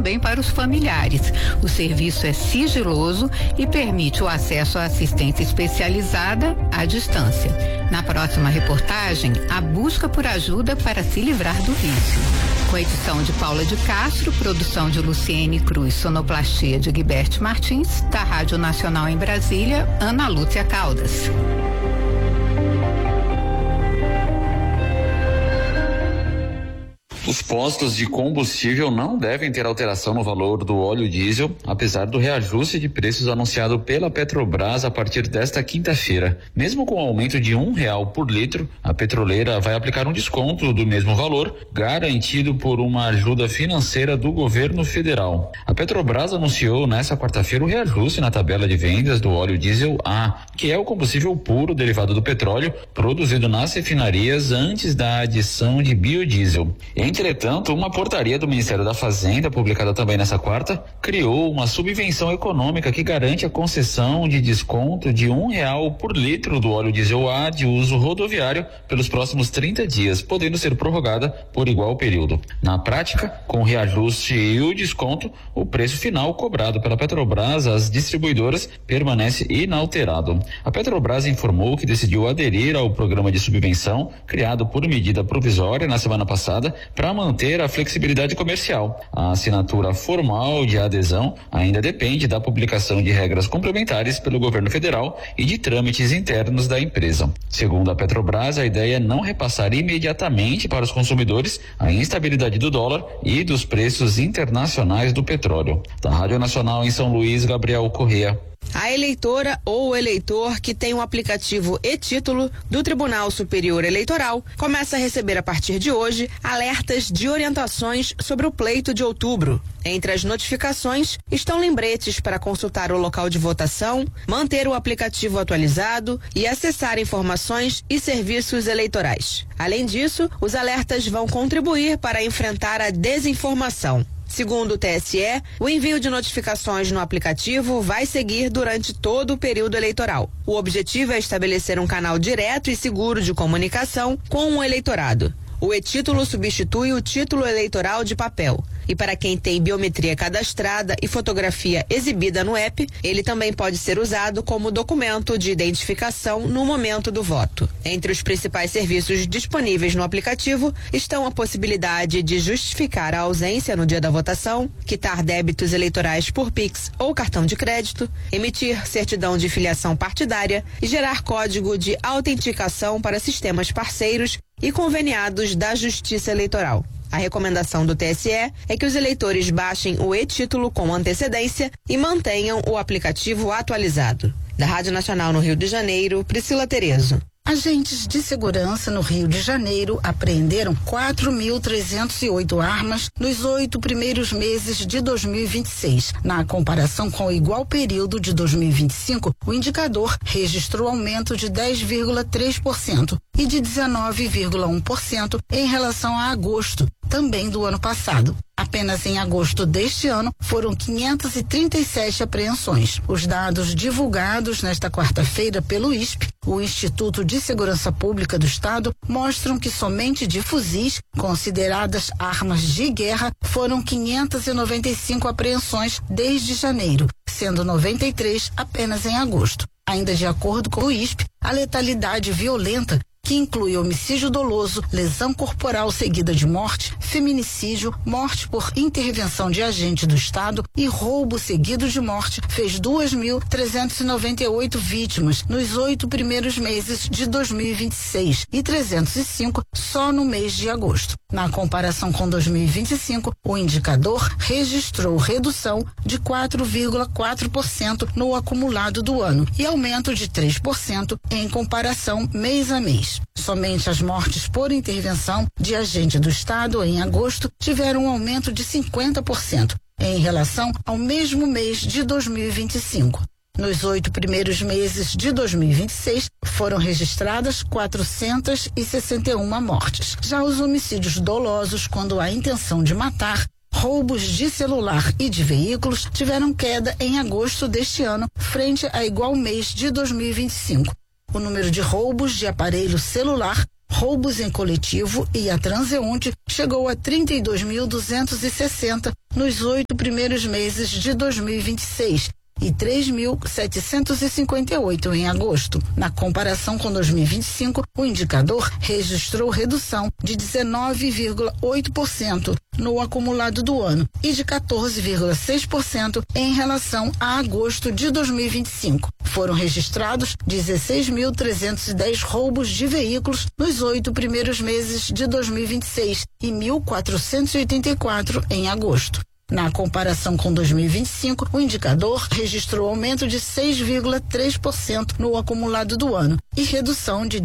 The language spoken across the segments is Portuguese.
também para os familiares. O serviço é sigiloso e permite o acesso à assistência especializada à distância. Na próxima reportagem, a busca por ajuda para se livrar do vício. Com edição de Paula de Castro, produção de Luciene Cruz, sonoplastia de Guiberte Martins, da Rádio Nacional em Brasília, Ana Lúcia Caldas. Os postos de combustível não devem ter alteração no valor do óleo diesel, apesar do reajuste de preços anunciado pela Petrobras a partir desta quinta-feira. Mesmo com o aumento de R$1 por litro, a petroleira vai aplicar um desconto do mesmo valor, garantido por uma ajuda financeira do governo federal. A Petrobras anunciou nesta quarta-feira o reajuste na tabela de vendas do óleo diesel A, que é o combustível puro derivado do petróleo, produzido nas refinarias antes da adição de biodiesel. Entretanto, uma portaria do Ministério da Fazenda, publicada também nessa quarta, criou uma subvenção econômica que garante a concessão de desconto de R$1 por litro do óleo diesel A de uso rodoviário pelos próximos 30 dias, podendo ser prorrogada por igual período. Na prática, com o reajuste e o desconto, o preço final cobrado pela Petrobras às distribuidoras permanece inalterado. A Petrobras informou que decidiu aderir ao programa de subvenção criado por medida provisória na semana passada para manter a flexibilidade comercial. A assinatura formal de adesão ainda depende da publicação de regras complementares pelo governo federal e de trâmites internos da empresa. Segundo a Petrobras, a ideia é não repassar imediatamente para os consumidores a instabilidade do dólar e dos preços internacionais do petróleo. Da Rádio Nacional em São Luís, Gabriel Corrêa. A eleitora ou o eleitor que tem o aplicativo e-Título do Tribunal Superior Eleitoral começa a receber a partir de hoje alertas de orientações sobre o pleito de outubro. Entre as notificações estão lembretes para consultar o local de votação, manter o aplicativo atualizado e acessar informações e serviços eleitorais. Além disso, os alertas vão contribuir para enfrentar a desinformação. Segundo o TSE, o envio de notificações no aplicativo vai seguir durante todo o período eleitoral. O objetivo é estabelecer um canal direto e seguro de comunicação com o eleitorado. O e-Título substitui o título eleitoral de papel. E para quem tem biometria cadastrada e fotografia exibida no app, ele também pode ser usado como documento de identificação no momento do voto. Entre os principais serviços disponíveis no aplicativo estão a possibilidade de justificar a ausência no dia da votação, quitar débitos eleitorais por Pix ou cartão de crédito, emitir certidão de filiação partidária e gerar código de autenticação para sistemas parceiros e conveniados da Justiça Eleitoral. A recomendação do TSE é que os eleitores baixem o e-Título com antecedência e mantenham o aplicativo atualizado. Da Rádio Nacional no Rio de Janeiro, Priscila Terezo. Agentes de segurança no Rio de Janeiro apreenderam 4.308 armas nos 8 primeiros meses de 2026. Na comparação com o igual período de 2025, o indicador registrou aumento de 10,3% e de 19,1% em relação a agosto, também do ano passado. Apenas em agosto deste ano foram 537 apreensões. Os dados divulgados nesta quarta-feira pelo ISP, o Instituto de Segurança Pública do Estado, mostram que somente de fuzis, consideradas armas de guerra, foram 595 apreensões desde janeiro, sendo 93 apenas em agosto. Ainda de acordo com o ISP, a letalidade violenta, que inclui homicídio doloso, lesão corporal seguida de morte, feminicídio, morte por intervenção de agente do Estado e roubo seguido de morte, fez 2.398 vítimas nos 8 primeiros meses de 2026 e 305 só no mês de agosto. Na comparação com 2025, o indicador registrou redução de 4,4% no acumulado do ano e aumento de 3% em comparação mês a mês. Somente as mortes por intervenção de agente do Estado em agosto tiveram um aumento de 50% em relação ao mesmo mês de 2025. Nos 8 primeiros meses de 2026, foram registradas 461 mortes. Já os homicídios dolosos, quando há intenção de matar, roubos de celular e de veículos, tiveram queda em agosto deste ano, frente a igual mês de 2025. O número de roubos de aparelho celular, roubos em coletivo e a transeunte chegou a 32.260 nos 8 primeiros meses de 2026 e 3.758 em agosto. Na comparação com 2025, o indicador registrou redução de 19,8% no acumulado do ano e de 14,6% em relação a agosto de 2025. Foram registrados 16.310 roubos de veículos nos 8 primeiros meses de 2026 e 1.484 em agosto. Na comparação com 2025, o indicador registrou aumento de 6,3% no acumulado do ano e redução de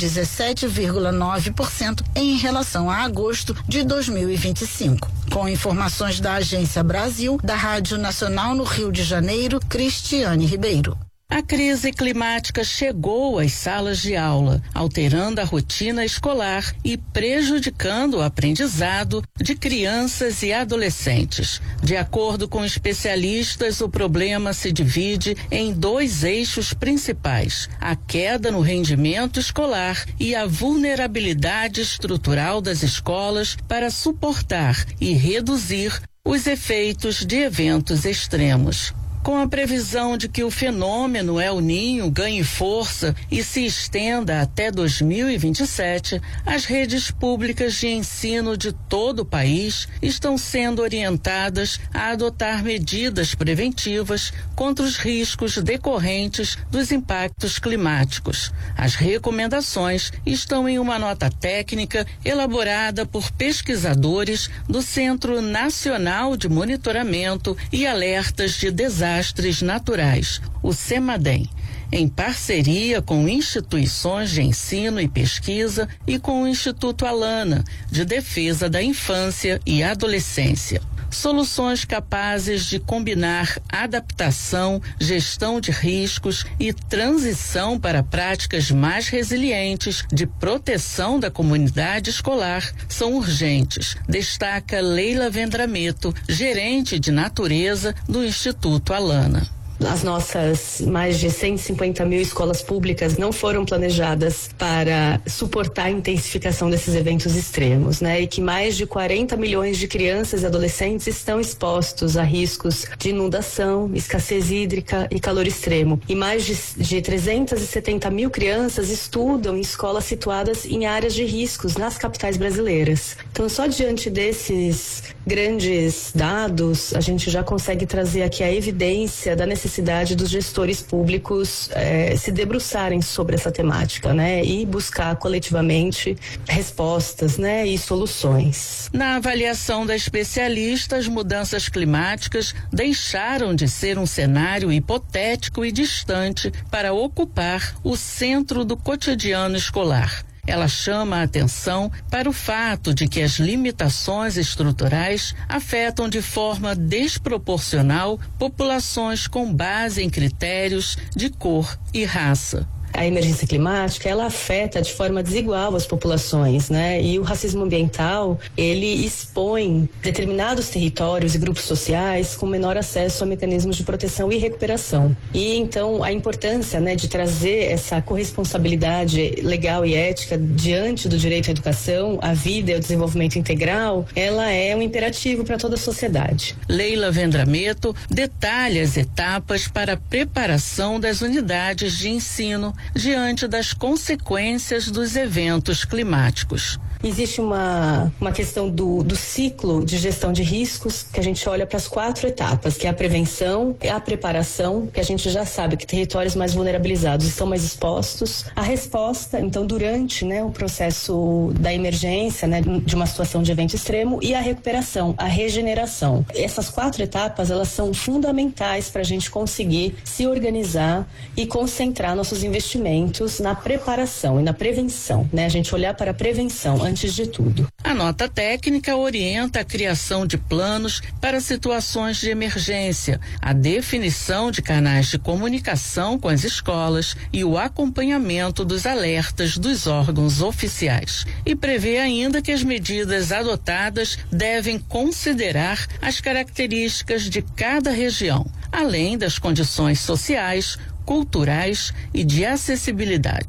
17,9% em relação a agosto de 2025. Com informações da Agência Brasil, da Rádio Nacional no Rio de Janeiro, Cristiane Ribeiro. A crise climática chegou às salas de aula, alterando a rotina escolar e prejudicando o aprendizado de crianças e adolescentes. De acordo com especialistas, o problema se divide em 2 eixos principais: a queda no rendimento escolar e a vulnerabilidade estrutural das escolas para suportar e reduzir os efeitos de eventos extremos. Com a previsão de que o fenômeno El Niño ganhe força e se estenda até 2027, as redes públicas de ensino de todo o país estão sendo orientadas a adotar medidas preventivas contra os riscos decorrentes dos impactos climáticos. As recomendações estão em uma nota técnica elaborada por pesquisadores do Centro Nacional de Monitoramento e Alertas de Desastres Naturais, o CEMADEM, em parceria com instituições de ensino e pesquisa e com o Instituto Alana, de Defesa da Infância e Adolescência. Soluções capazes de combinar adaptação, gestão de riscos e transição para práticas mais resilientes de proteção da comunidade escolar são urgentes, destaca Leila Vendrameto, gerente de natureza do Instituto Alana. As nossas mais de 150 mil escolas públicas não foram planejadas para suportar a intensificação desses eventos extremos, né? E que mais de 40 milhões de crianças e adolescentes estão expostos a riscos de inundação, escassez hídrica e calor extremo. E mais de 370 mil crianças estudam em escolas situadas em áreas de riscos nas capitais brasileiras. Então, só diante desses grandes dados, a gente já consegue trazer aqui a evidência da necessidade dos gestores públicos se debruçarem sobre essa temática, né, e buscar coletivamente respostas, né, e soluções. Na avaliação da especialista, as mudanças climáticas deixaram de ser um cenário hipotético e distante para ocupar o centro do cotidiano escolar. Ela chama a atenção para o fato de que as limitações estruturais afetam de forma desproporcional populações com base em critérios de cor e raça. A emergência climática, ela afeta de forma desigual as populações, né? E o racismo ambiental, ele expõe determinados territórios e grupos sociais com menor acesso a mecanismos de proteção e recuperação. E então a importância, né, de trazer essa corresponsabilidade legal e ética diante do direito à educação, à vida e ao desenvolvimento integral, ela é um imperativo para toda a sociedade. Leila Vendrameto detalha as etapas para a preparação das unidades de ensino diante das consequências dos eventos climáticos. Existe uma questão do ciclo de gestão de riscos, que a gente olha para as 4 etapas, que é a prevenção, a preparação, que a gente já sabe que territórios mais vulnerabilizados estão mais expostos, a resposta, então durante, né, o processo da emergência, né, de uma situação de evento extremo, e a recuperação, a regeneração. Essas 4 etapas, elas são fundamentais para a gente conseguir se organizar e concentrar nossos investimentos na preparação e na prevenção, né? A gente olhar para a prevenção antes de tudo. A nota técnica orienta a criação de planos para situações de emergência, a definição de canais de comunicação com as escolas e o acompanhamento dos alertas dos órgãos oficiais. E prevê ainda que as medidas adotadas devem considerar as características de cada região, além das condições sociais, culturais e de acessibilidade.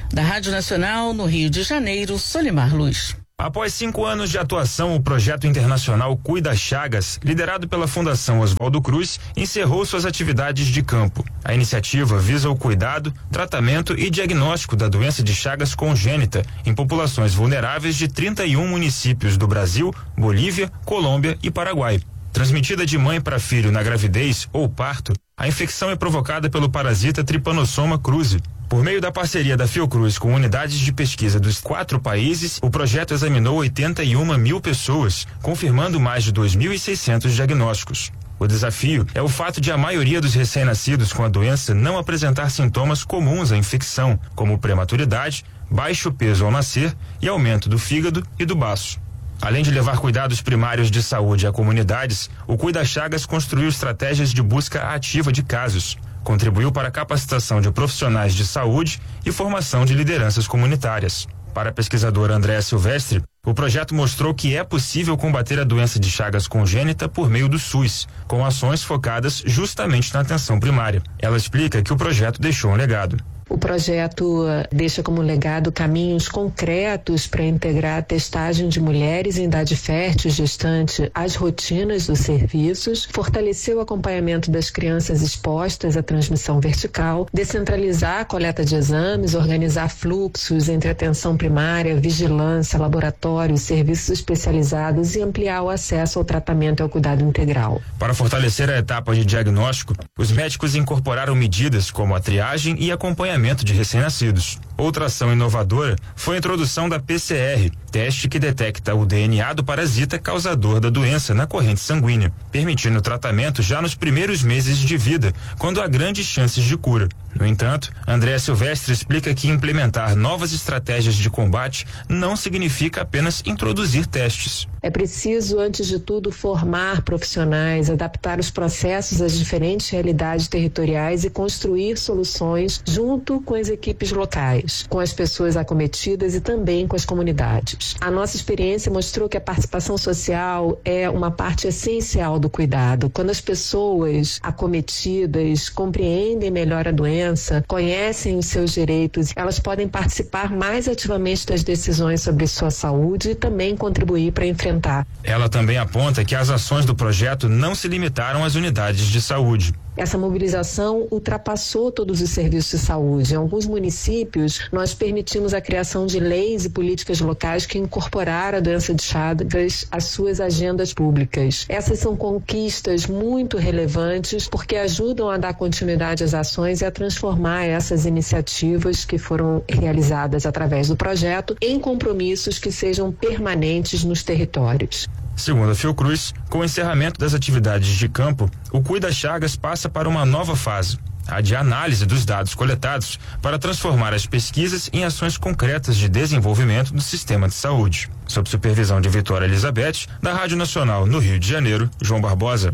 Da Rádio Nacional, no Rio de Janeiro, Solimar Luz. Após 5 anos de atuação, o projeto internacional Cuida Chagas, liderado pela Fundação Oswaldo Cruz, encerrou suas atividades de campo. A iniciativa visa o cuidado, tratamento e diagnóstico da doença de Chagas congênita em populações vulneráveis de 31 municípios do Brasil, Bolívia, Colômbia e Paraguai. Transmitida de mãe para filho na gravidez ou parto, a infecção é provocada pelo parasita Trypanosoma cruzi. Por meio da parceria da Fiocruz com unidades de pesquisa dos 4 países, o projeto examinou 81 mil pessoas, confirmando mais de 2.600 diagnósticos. O desafio é o fato de a maioria dos recém-nascidos com a doença não apresentar sintomas comuns à infecção, como prematuridade, baixo peso ao nascer e aumento do fígado e do baço. Além de levar cuidados primários de saúde a comunidades, o Cuida Chagas construiu estratégias de busca ativa de casos, contribuiu para a capacitação de profissionais de saúde e formação de lideranças comunitárias. Para a pesquisadora Andréa Silvestre, o projeto mostrou que é possível combater a doença de Chagas congênita por meio do SUS, com ações focadas justamente na atenção primária. Ela explica que o projeto deixou um legado. O projeto deixa como legado caminhos concretos para integrar a testagem de mulheres em idade fértil e gestante às rotinas dos serviços, fortaleceu o acompanhamento das crianças expostas à transmissão vertical, descentralizar a coleta de exames, organizar fluxos entre atenção primária, vigilância, laboratórios, serviços especializados e ampliar o acesso ao tratamento e ao cuidado integral. Para fortalecer a etapa de diagnóstico, os médicos incorporaram medidas como a triagem e acompanhamento de recém-nascidos. Outra ação inovadora foi a introdução da PCR, teste que detecta o DNA do parasita causador da doença na corrente sanguínea, permitindo o tratamento já nos primeiros meses de vida, quando há grandes chances de cura. No entanto, Andréa Silvestre explica que implementar novas estratégias de combate não significa apenas introduzir testes. É preciso, antes de tudo, formar profissionais, adaptar os processos às diferentes realidades territoriais e construir soluções junto com as equipes locais, com as pessoas acometidas e também com as comunidades. A nossa experiência mostrou que a participação social é uma parte essencial do cuidado. Quando as pessoas acometidas compreendem melhor a doença, conhecem os seus direitos, elas podem participar mais ativamente das decisões sobre sua saúde e também contribuir para enfrentar. Ela também aponta que as ações do projeto não se limitaram às unidades de saúde. Essa mobilização ultrapassou todos os serviços de saúde. Em alguns municípios, nós permitimos a criação de leis e políticas locais que incorporaram a doença de Chagas às suas agendas públicas. Essas são conquistas muito relevantes porque ajudam a dar continuidade às ações e a transformar essas iniciativas que foram realizadas através do projeto em compromissos que sejam permanentes nos territórios. Segundo a Fiocruz, com o encerramento das atividades de campo, o Cuida Chagas passa para uma nova fase, a de análise dos dados coletados para transformar as pesquisas em ações concretas de desenvolvimento do sistema de saúde. Sob supervisão de Vitória Elizabeth, da Rádio Nacional no Rio de Janeiro, João Barbosa.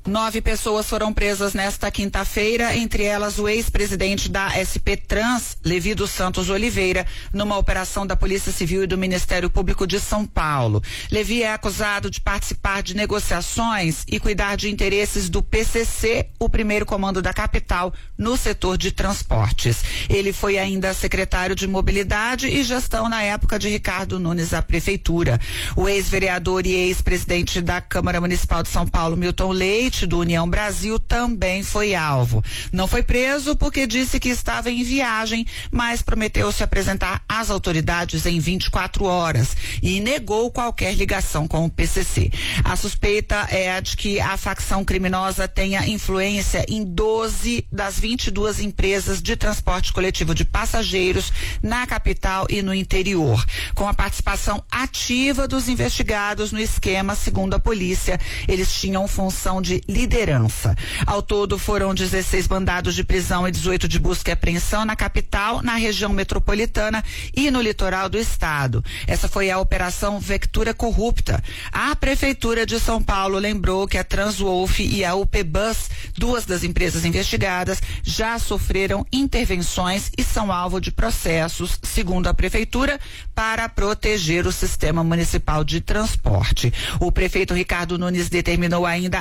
9 pessoas foram presas nesta quinta-feira, entre elas o ex-presidente da SP Trans, Levi dos Santos Oliveira, numa operação da Polícia Civil e do Ministério Público de São Paulo. Levi é acusado de participar de negociações e cuidar de interesses do PCC, o primeiro comando da capital, no setor de transportes. Ele foi ainda secretário de Mobilidade e Gestão na época de Ricardo Nunes à Prefeitura. O ex-vereador e ex-presidente da Câmara Municipal de São Paulo, Milton Leite, do União Brasil, também foi alvo. Não foi preso porque disse que estava em viagem, mas prometeu se apresentar às autoridades em 24 horas e negou qualquer ligação com o PCC. A suspeita é a de que a facção criminosa tenha influência em 12 das 22 empresas de transporte coletivo de passageiros na capital e no interior, com a participação ativa dos investigados no esquema. Segundo a polícia, eles tinham função de liderança. Ao todo, foram 16 mandados de prisão e 18 de busca e apreensão na capital, na região metropolitana e no litoral do estado. Essa foi a Operação Vectura Corrupta. A Prefeitura de São Paulo lembrou que a Transwolf e a UP Bus, duas das empresas investigadas, já sofreram intervenções e são alvo de processos, segundo a Prefeitura, para proteger o sistema municipal de transporte. O prefeito Ricardo Nunes determinou ainda a criação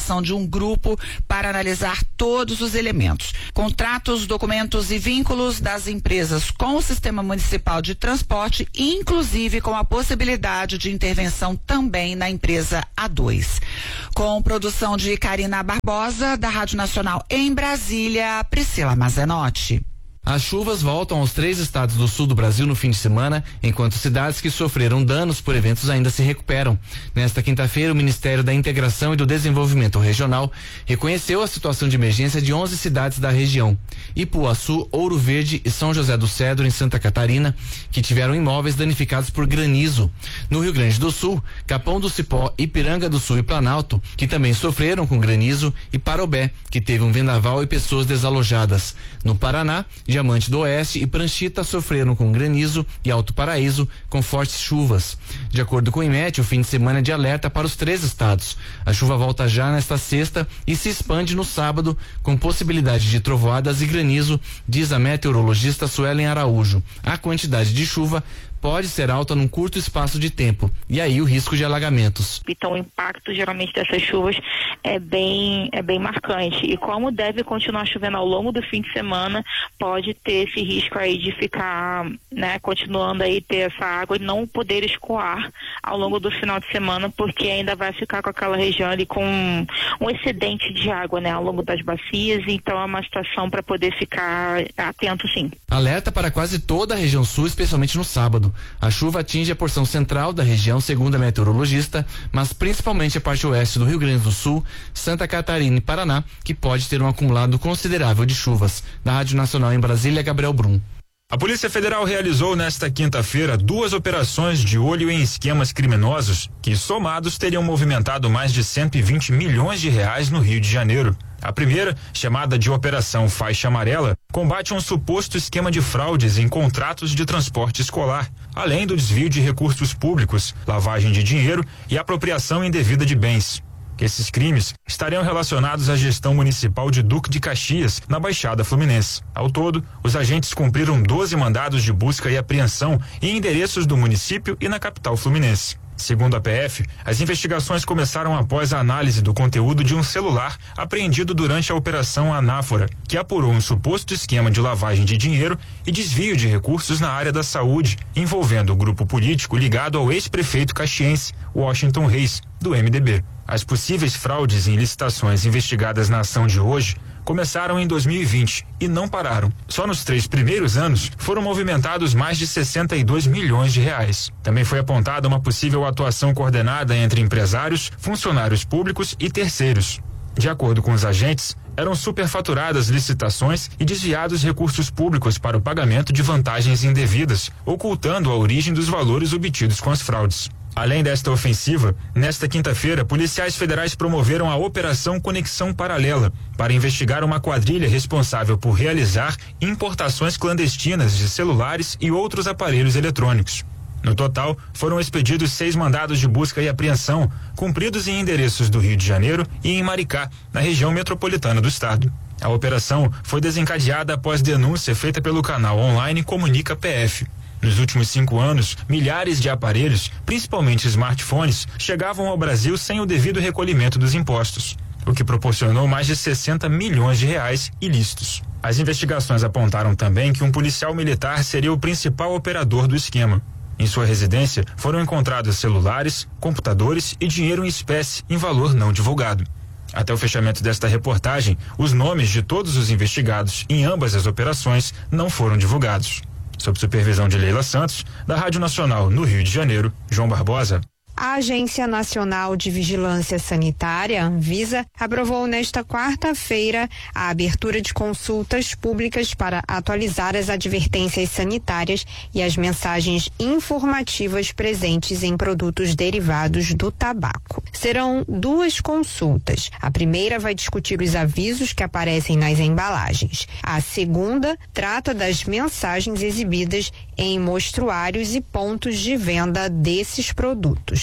criação de um grupo para analisar todos os elementos, contratos, documentos e vínculos das empresas com o Sistema Municipal de Transporte, inclusive com a possibilidade de intervenção também na empresa A2. Com produção de Karina Barbosa, da Rádio Nacional em Brasília, Priscila Mazenotti. As chuvas voltam aos 3 estados do sul do Brasil no fim de semana, enquanto cidades que sofreram danos por eventos ainda se recuperam. Nesta quinta-feira, o Ministério da Integração e do Desenvolvimento Regional reconheceu a situação de emergência de 11 cidades da região: Ipuaçu, Ouro Verde e São José do Cedro, em Santa Catarina, que tiveram imóveis danificados por granizo. No Rio Grande do Sul, Capão do Cipó, Ipiranga do Sul e Planalto, que também sofreram com granizo, e Parobé, que teve um vendaval e pessoas desalojadas. No Paraná, Diamante do Oeste e Pranchita sofreram com granizo e Alto Paraíso com fortes chuvas. De acordo com o IMET, o fim de semana é de alerta para os 3 estados. A chuva volta já nesta sexta e se expande no sábado, com possibilidade de trovoadas e granizo, diz a meteorologista Suelen Araújo. A quantidade de chuva pode ser alta num curto espaço de tempo, e aí o risco de alagamentos. Então o impacto geralmente dessas chuvas é bem marcante, e como deve continuar chovendo ao longo do fim de semana, pode ter esse risco aí de ficar, continuando aí ter essa água e não poder escoar ao longo do final de semana, porque ainda vai ficar com aquela região ali com um excedente de água, ao longo das bacias. Então é uma situação para poder ficar atento, sim. Alerta para quase toda a região sul, especialmente no sábado. A chuva atinge a porção central da região, segundo a meteorologista, mas principalmente a parte oeste do Rio Grande do Sul, Santa Catarina e Paraná, que pode ter um acumulado considerável de chuvas. Da Rádio Nacional em Brasília, Gabriel Brum. A Polícia Federal realizou nesta quinta-feira 2 operações de olho em esquemas criminosos que, somados, teriam movimentado mais de 120 milhões de reais no Rio de Janeiro. A primeira, chamada de Operação Faixa Amarela, combate um suposto esquema de fraudes em contratos de transporte escolar, além do desvio de recursos públicos, lavagem de dinheiro e apropriação indevida de bens. Esses crimes estariam relacionados à gestão municipal de Duque de Caxias, na Baixada Fluminense. Ao todo, os agentes cumpriram 12 mandados de busca e apreensão em endereços do município e na capital fluminense. Segundo a PF, as investigações começaram após a análise do conteúdo de um celular apreendido durante a Operação Anáfora, que apurou um suposto esquema de lavagem de dinheiro e desvio de recursos na área da saúde, envolvendo o grupo político ligado ao ex-prefeito caxiense, Washington Reis, do MDB. As possíveis fraudes em licitações investigadas na ação de hoje começaram em 2020 e não pararam. Só nos 3 primeiros anos foram movimentados mais de 62 milhões de reais. Também foi apontada uma possível atuação coordenada entre empresários, funcionários públicos e terceiros. De acordo com os agentes, eram superfaturadas licitações e desviados recursos públicos para o pagamento de vantagens indevidas, ocultando a origem dos valores obtidos com as fraudes. Além desta ofensiva, nesta quinta-feira, policiais federais promoveram a Operação Conexão Paralela para investigar uma quadrilha responsável por realizar importações clandestinas de celulares e outros aparelhos eletrônicos. No total, foram expedidos 6 mandados de busca e apreensão, cumpridos em endereços do Rio de Janeiro e em Maricá, na região metropolitana do estado. A operação foi desencadeada após denúncia feita pelo canal online Comunica PF. Nos últimos 5 anos, milhares de aparelhos, principalmente smartphones, chegavam ao Brasil sem o devido recolhimento dos impostos, o que proporcionou mais de 60 milhões de reais ilícitos. As investigações apontaram também que um policial militar seria o principal operador do esquema. Em sua residência, foram encontrados celulares, computadores e dinheiro em espécie em valor não divulgado. Até o fechamento desta reportagem, os nomes de todos os investigados em ambas as operações não foram divulgados. Sob supervisão de Leila Santos, da Rádio Nacional no Rio de Janeiro, João Barbosa. A Agência Nacional de Vigilância Sanitária, Anvisa, aprovou nesta quarta-feira a abertura de consultas públicas para atualizar as advertências sanitárias e as mensagens informativas presentes em produtos derivados do tabaco. Serão 2 consultas. A primeira vai discutir os avisos que aparecem nas embalagens. A segunda trata das mensagens exibidas em mostruários e pontos de venda desses produtos.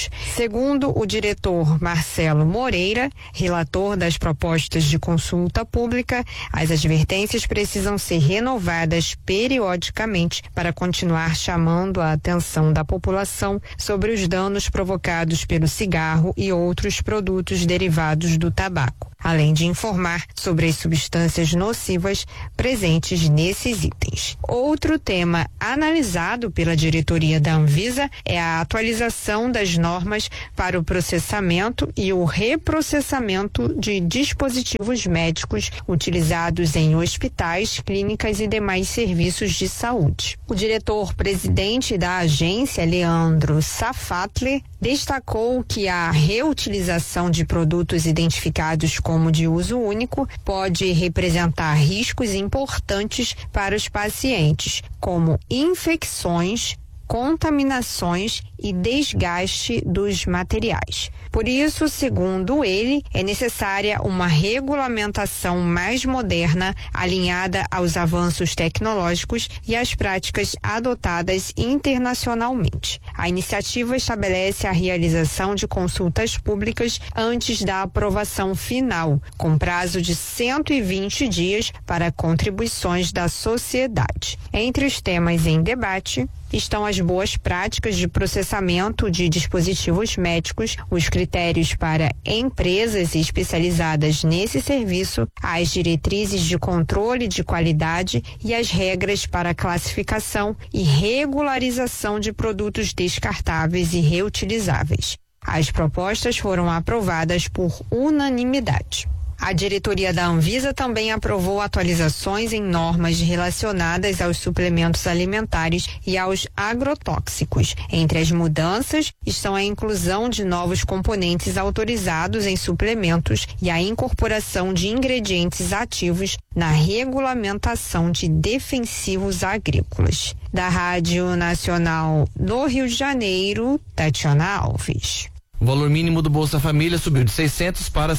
anos. Segundo o diretor Marcelo Moreira, relator das propostas de consulta pública, as advertências precisam ser renovadas periodicamente para continuar chamando a atenção da população sobre os danos provocados pelo cigarro e outros produtos derivados do tabaco, além de informar sobre as substâncias nocivas presentes nesses itens. Outro tema analisado pela diretoria da Anvisa é a atualização das normas para o processamento e o reprocessamento de dispositivos médicos utilizados em hospitais, clínicas e demais serviços de saúde. O diretor-presidente da agência, Leandro Safatli, destacou que a reutilização de produtos identificados como de uso único pode representar riscos importantes para os pacientes, como infecções, contaminações e desgaste dos materiais. Por isso, segundo ele, é necessária uma regulamentação mais moderna, alinhada aos avanços tecnológicos e às práticas adotadas internacionalmente. A iniciativa estabelece a realização de consultas públicas antes da aprovação final, com prazo de 120 dias para contribuições da sociedade. Entre os temas em debate estão as boas práticas de processamento de dispositivos médicos, os critérios para empresas especializadas nesse serviço, as diretrizes de controle de qualidade e as regras para classificação e regularização de produtos descartáveis e reutilizáveis. As propostas foram aprovadas por unanimidade. A diretoria da Anvisa também aprovou atualizações em normas relacionadas aos suplementos alimentares e aos agrotóxicos. Entre as mudanças estão a inclusão de novos componentes autorizados em suplementos e a incorporação de ingredientes ativos na regulamentação de defensivos agrícolas. Da Rádio Nacional do Rio de Janeiro, Tatiana Alves. O valor mínimo do Bolsa Família subiu de R$600 para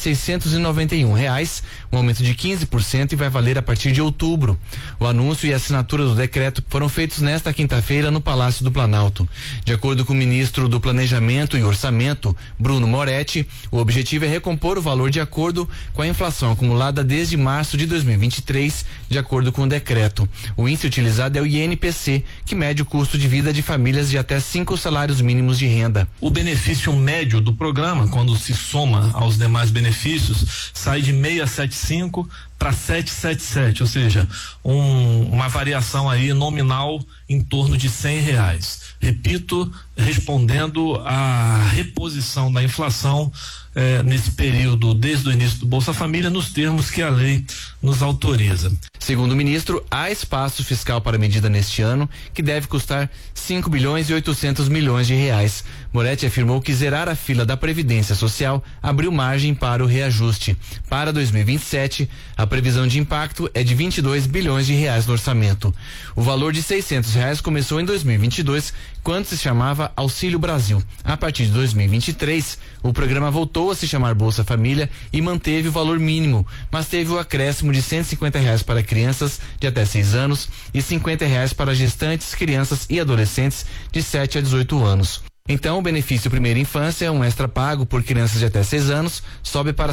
R$691, um aumento de 15% e vai valer a partir de outubro. O anúncio e a assinatura do decreto foram feitos nesta quinta-feira no Palácio do Planalto. De acordo com o ministro do Planejamento e Orçamento, Bruno Moretti, o objetivo é recompor o valor de acordo com a inflação acumulada desde março de 2023, de acordo com o decreto. O índice utilizado é o INPC, que mede o custo de vida de famílias de até 5 salários mínimos de renda. O benefício médio do programa, quando se soma aos demais benefícios, sai de 675 para 777, ou seja, uma variação aí nominal em torno de R$100. Repito, respondendo à reposição da inflação nesse período, desde o início do Bolsa Família, nos termos que a lei nos autoriza. Segundo o ministro, há espaço fiscal para a medida neste ano, que deve custar 5 bilhões e 800 milhões de reais. Moretti afirmou que zerar a fila da Previdência Social abriu margem para o reajuste. Para 2027, a previsão de impacto é de 22 bilhões de reais no orçamento. O valor de R$600 começou em 2022, quando se chamava Auxílio Brasil. A partir de 2023, o programa voltou a se chamar Bolsa Família e manteve o valor mínimo, mas teve o acréscimo de R$150 para crianças de até 6 anos e R$50 para gestantes, crianças e adolescentes de 7 a 18 anos. Então, o benefício Primeira Infância, um extra pago por crianças de até 6 anos, sobe para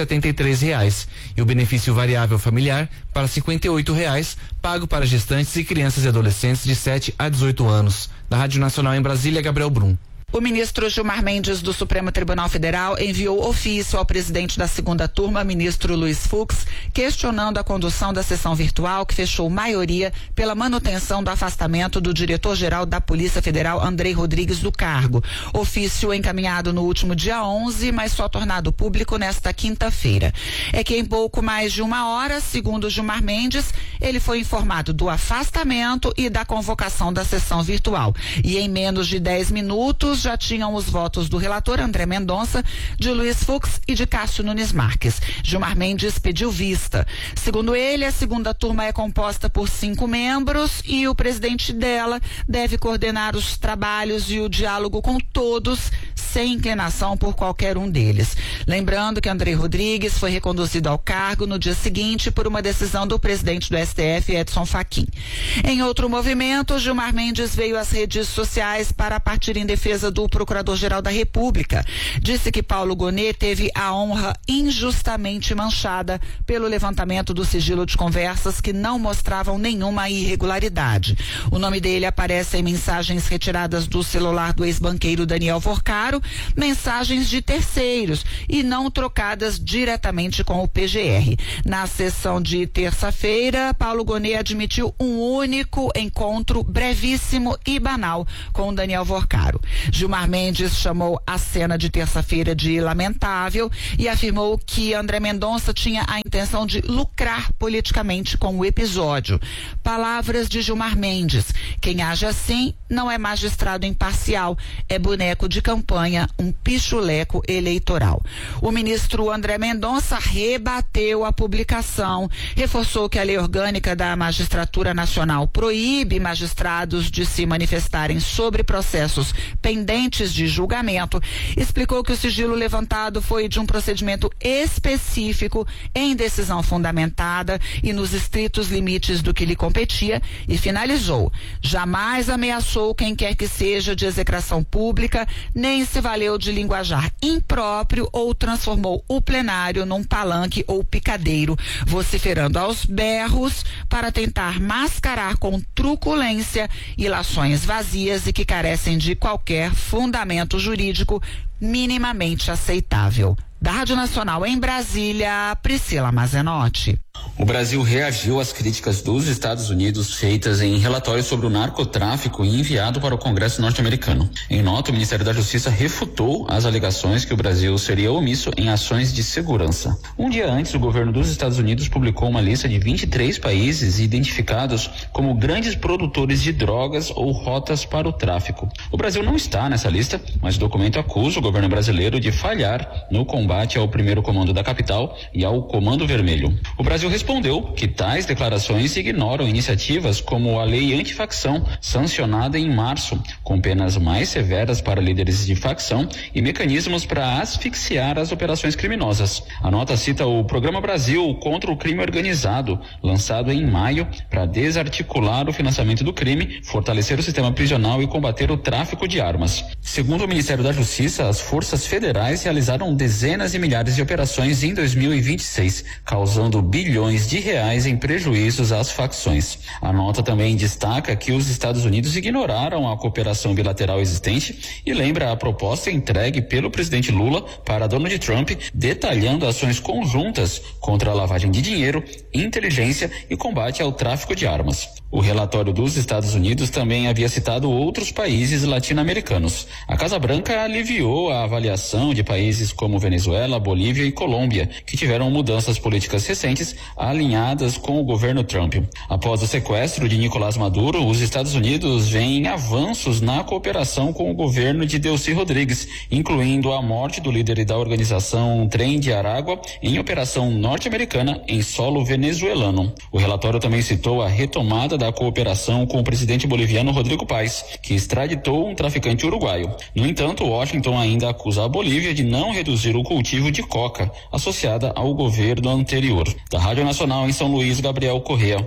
R$173 e o benefício variável familiar para R$58, pago para gestantes e crianças e adolescentes de 7 a 18 anos. Da Rádio Nacional em Brasília, Gabriel Brum. O ministro Gilmar Mendes, do Supremo Tribunal Federal, enviou ofício ao presidente da segunda turma, ministro Luiz Fux, questionando a condução da sessão virtual que fechou maioria pela manutenção do afastamento do diretor-geral da Polícia Federal, Andrei Rodrigues, do cargo. Ofício encaminhado no último dia 11, mas só tornado público nesta quinta-feira. É que em pouco mais de 1 hora, segundo Gilmar Mendes, ele foi informado do afastamento e da convocação da sessão virtual. E em menos de 10 minutos, já tinham os votos do relator André Mendonça, de Luiz Fux e de Cássio Nunes Marques. Gilmar Mendes pediu vista. Segundo ele, a segunda turma é composta por 5 membros e o presidente dela deve coordenar os trabalhos e o diálogo com todos, sem inclinação por qualquer um deles. Lembrando que André Rodrigues foi reconduzido ao cargo no dia seguinte por uma decisão do presidente do STF, Edson Fachin. Em outro movimento, Gilmar Mendes veio às redes sociais para partir em defesa do Procurador-Geral da República. Disse que Paulo Gonet teve a honra injustamente manchada pelo levantamento do sigilo de conversas que não mostravam nenhuma irregularidade. O nome dele aparece em mensagens retiradas do celular do ex-banqueiro Daniel Forcaro, mensagens de terceiros e não trocadas diretamente com o PGR. Na sessão de terça-feira, Paulo Gonet admitiu um único encontro brevíssimo e banal com Daniel Forcaro. Gilmar Mendes chamou a cena de terça-feira de lamentável e afirmou que André Mendonça tinha a intenção de lucrar politicamente com o episódio. Palavras de Gilmar Mendes: quem age assim não é magistrado imparcial, é boneco de campanha, um pichuleco eleitoral. O ministro André Mendonça rebateu a publicação, reforçou que a lei orgânica da Magistratura Nacional proíbe magistrados de se manifestarem sobre processos pendentes de julgamento, explicou que o sigilo levantado foi de um procedimento específico em decisão fundamentada e nos estritos limites do que lhe competia, e finalizou: jamais ameaçou quem quer que seja de execração pública, nem se valeu de linguajar impróprio ou transformou o plenário num palanque ou picadeiro, vociferando aos berros para tentar mascarar com truculência ilações vazias e que carecem de qualquer fundamento jurídico minimamente aceitável. Da Rádio Nacional em Brasília, Priscila Mazenotti. O Brasil reagiu às críticas dos Estados Unidos feitas em relatório sobre o narcotráfico enviado para o Congresso norte-americano. Em nota, o Ministério da Justiça refutou as alegações que o Brasil seria omisso em ações de segurança. Um dia antes, o governo dos Estados Unidos publicou uma lista de 23 países identificados como grandes produtores de drogas ou rotas para o tráfico. O Brasil não está nessa lista, mas o documento acusa o governo brasileiro de falhar no combate ao primeiro comando da capital e ao Comando Vermelho. O Brasil respondeu que tais declarações ignoram iniciativas como a Lei Antifacção, sancionada em março, com penas mais severas para líderes de facção e mecanismos para asfixiar as operações criminosas. A nota cita o Programa Brasil contra o Crime Organizado, lançado em maio para desarticular o financiamento do crime, fortalecer o sistema prisional e combater o tráfico de armas. Segundo o Ministério da Justiça, as forças federais realizaram dezenas de milhares de operações em 2026, causando bilhões de reais em prejuízos às facções. A nota também destaca que os Estados Unidos ignoraram a cooperação bilateral existente e lembra a proposta entregue pelo presidente Lula para Donald Trump, detalhando ações conjuntas contra a lavagem de dinheiro, inteligência e combate ao tráfico de armas. O relatório dos Estados Unidos também havia citado outros países latino-americanos. A Casa Branca aliviou a avaliação de países como Venezuela, Bolívia e Colômbia, que tiveram mudanças políticas recentes alinhadas com o governo Trump. Após o sequestro de Nicolás Maduro, os Estados Unidos veem avanços na cooperação com o governo de Delcy Rodrigues, incluindo a morte do líder da organização Trem de Aragua em operação norte-americana em solo venezuelano. O relatório também citou a retomada da cooperação com o presidente boliviano Rodrigo Paz, que extraditou um traficante uruguaio. No entanto, Washington ainda acusa a Bolívia de não reduzir o cultivo de coca, associada ao governo anterior. Da Rádio Nacional em São Luís, Gabriel Correa.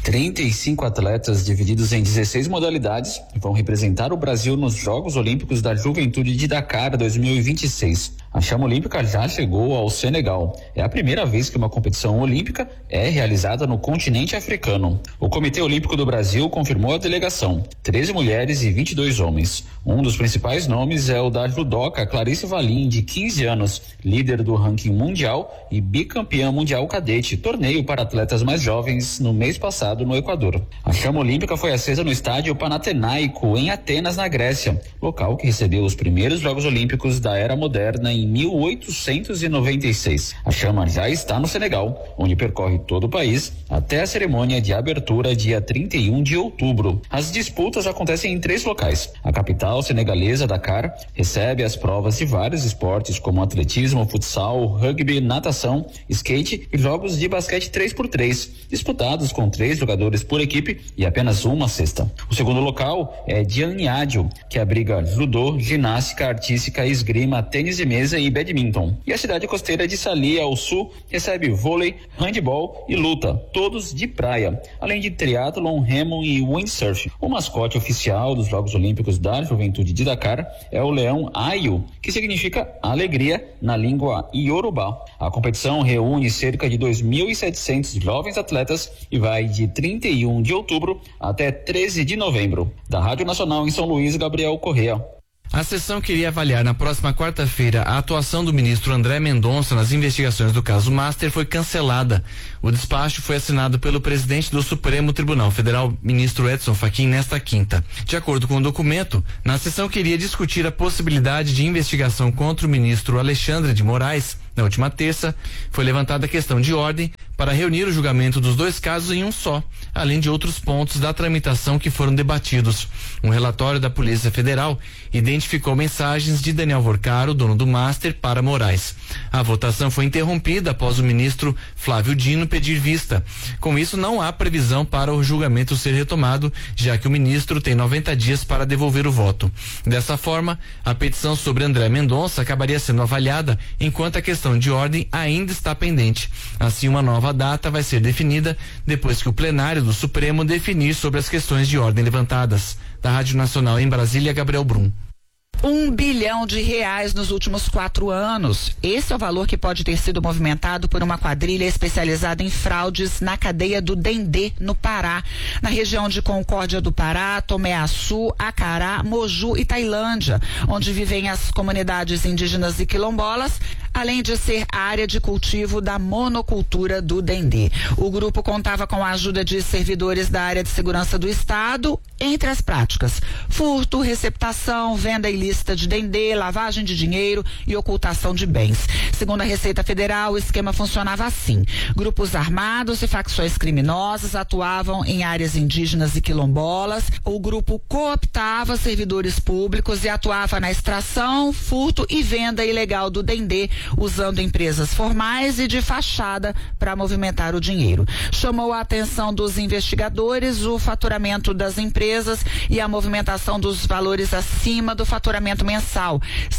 35 atletas divididos em 16 modalidades vão representar o Brasil nos Jogos Olímpicos da Juventude de Dakar 2026. A chama olímpica já chegou ao Senegal. É a primeira vez que uma competição olímpica é realizada no continente africano. O Comitê Olímpico do Brasil confirmou a delegação: 13 mulheres e 22 homens. Um dos principais nomes é o da judoca Clarice Valim, de 15 anos, líder do ranking mundial e bicampeã mundial cadete, torneio para atletas mais jovens, no mês passado no Equador. A chama olímpica foi acesa no estádio Panathinaiko, em Atenas, na Grécia, local que recebeu os primeiros Jogos Olímpicos da era moderna em em 1896. A chama já está no Senegal, onde percorre todo o país até a cerimônia de abertura dia 31 de outubro. As disputas acontecem em 3 locais. A capital senegalesa, Dakar, recebe as provas de vários esportes como atletismo, futsal, rugby, natação, skate e jogos de basquete 3x3, disputados com 3 jogadores por equipe e apenas uma cesta. O segundo local é Diamniadio, que abriga judô, ginástica artística, esgrima, tênis de mesa e badminton. E a cidade costeira de Salih, ao sul, recebe vôlei, handebol e luta, todos de praia, além de triatlon, remo e windsurf. O mascote oficial dos Jogos Olímpicos da Juventude de Dakar é o leão Ayu, que significa alegria na língua iorubá. A competição reúne cerca de 2.700 jovens atletas e vai de 31 de outubro até 13 de novembro. Da Rádio Nacional em São Luís, Gabriel Correa. A sessão queria avaliar na próxima quarta-feira a atuação do ministro André Mendonça nas investigações do caso Master foi cancelada. O despacho foi assinado pelo presidente do Supremo Tribunal Federal, ministro Edson Fachin, nesta quinta. De acordo com o documento, na sessão queria discutir a possibilidade de investigação contra o ministro Alexandre de Moraes. Na última terça, foi levantada a questão de ordem para reunir o julgamento dos 2 casos em um só, além de outros pontos da tramitação que foram debatidos. Um relatório da Polícia Federal identificou mensagens de Daniel Vorcaro, dono do Master, para Moraes. A votação foi interrompida após o ministro Flávio Dino pedir vista. Com isso, não há previsão para o julgamento ser retomado, já que o ministro tem 90 dias para devolver o voto. Dessa forma, a petição sobre André Mendonça acabaria sendo avaliada enquanto a questão de ordem ainda está pendente. Assim, uma nova data vai ser definida depois que o plenário do Supremo definir sobre as questões de ordem levantadas. Da Rádio Nacional em Brasília, Gabriel Brum. R$1 bilhão nos últimos 4 anos. Esse é o valor que pode ter sido movimentado por uma quadrilha especializada em fraudes na cadeia do Dendê, no Pará, na região de Concórdia do Pará, Tomé-Açu, Acará, Moju e Tailândia, onde vivem as comunidades indígenas e quilombolas, além de ser área de cultivo da monocultura do dendê. O grupo contava com a ajuda de servidores da área de segurança do Estado, entre as práticas: furto, receptação, venda ilícita de dendê, lavagem de dinheiro e ocultação de bens. Segundo a Receita Federal, o esquema funcionava assim: grupos armados e facções criminosas atuavam em áreas indígenas e quilombolas. O grupo cooptava servidores públicos e atuava na extração, furto e venda ilegal do dendê, usando empresas formais e de fachada para movimentar o dinheiro. Chamou a atenção dos investigadores o faturamento das empresas e a movimentação dos valores acima do faturamento mensal.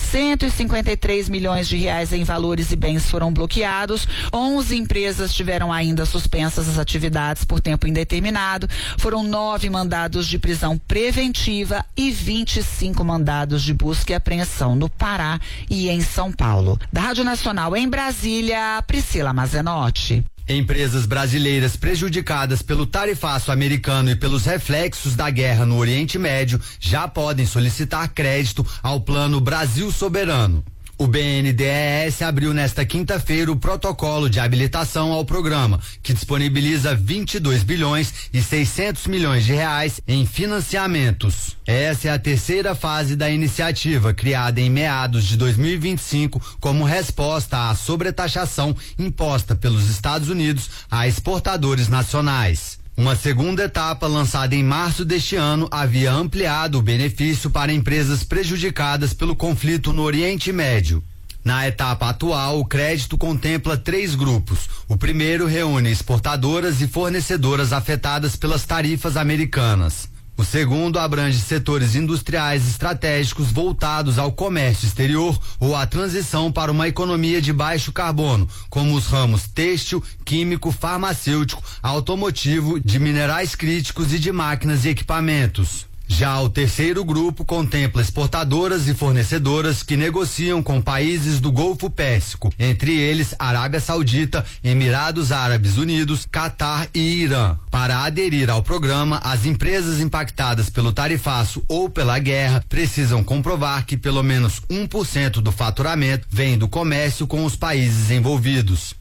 R$153 milhões em valores e bens foram bloqueados. 11 empresas tiveram ainda suspensas as atividades por tempo indeterminado. Foram 9 mandados de prisão preventiva e 25 mandados de busca e apreensão no Pará e em São Paulo. Da Rádio Nacional em Brasília, Priscila Mazenotti. Empresas brasileiras prejudicadas pelo tarifaço americano e pelos reflexos da guerra no Oriente Médio já podem solicitar crédito ao Plano Brasil Soberano. O BNDES abriu nesta quinta-feira o protocolo de habilitação ao programa, que disponibiliza 22 bilhões e 600 milhões de reais em financiamentos. Essa é a terceira fase da iniciativa, criada em meados de 2025 como resposta à sobretaxação imposta pelos Estados Unidos a exportadores nacionais. Uma segunda etapa, lançada em março deste ano, havia ampliado o benefício para empresas prejudicadas pelo conflito no Oriente Médio. Na etapa atual, o crédito contempla 3 grupos. O primeiro reúne exportadoras e fornecedoras afetadas pelas tarifas americanas. O segundo abrange setores industriais estratégicos voltados ao comércio exterior ou à transição para uma economia de baixo carbono, como os ramos têxtil, químico, farmacêutico, automotivo, de minerais críticos e de máquinas e equipamentos. Já o terceiro grupo contempla exportadoras e fornecedoras que negociam com países do Golfo Pérsico, entre eles Arábia Saudita, Emirados Árabes Unidos, Catar e Irã. Para aderir ao programa, as empresas impactadas pelo tarifaço ou pela guerra precisam comprovar que pelo menos 1% do faturamento vem do comércio com os países envolvidos.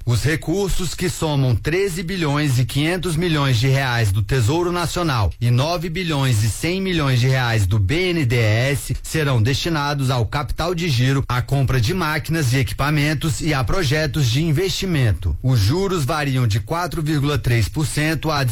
Os recursos, que somam 13 bilhões e 500 milhões de reais do Tesouro Nacional e 9 bilhões e 100 milhões de reais do BNDES, serão destinados ao capital de giro, à compra de máquinas e equipamentos e a projetos de investimento. Os juros variam de 4,3% a